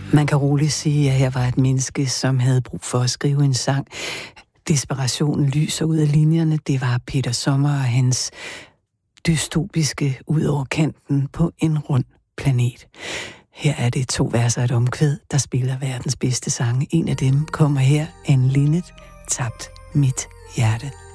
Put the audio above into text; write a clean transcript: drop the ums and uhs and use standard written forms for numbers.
Man kan roligt sige, at her var et menneske, som havde brug for at skrive en sang. Desperationen lyser ud af linjerne. Det var Peter Sommer og hans dystopiske ud over kanten på en rund planet. Her er det 2 verser og et omkvæd, der spiller verdens bedste sange. En af dem kommer her, Anne Linnet, Tabt mit hjerte.